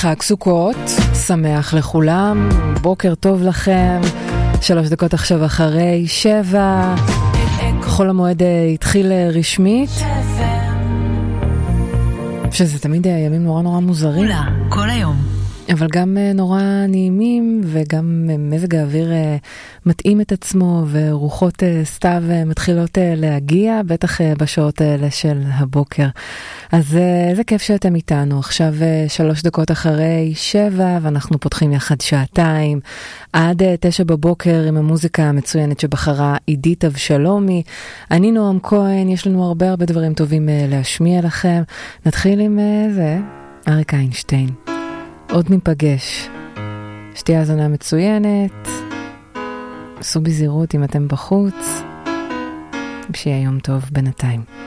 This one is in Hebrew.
חג סוכות, שמח לכולם, בוקר טוב לכם, 3 דקות עכשיו אחרי 7, חול המועד התחיל רשמית, שזה תמיד ימים נורא נורא מוזרים. כל היום. אבל גם נורא נעימים, וגם מזג האוויר מתאים את עצמו, ורוחות סתיו מתחילות להגיע, בטח בשעות האלה של הבוקר. אז זה כיף שאתם איתנו. עכשיו 3 דקות אחרי 7, ואנחנו פותחים יחד שעתיים, עד 9 בבוקר עם המוזיקה המצוינת שבחרה עידית אבשלומי. אני נועם כהן, יש לנו הרבה דברים טובים להשמיע לכם. נתחיל עם זה, אריק איינשטיין. עוד ניפגש. שתהיה האזנה מצוינת. עשו בזהירות אם אתם בחוץ. שיהיה יום טוב בינתיים.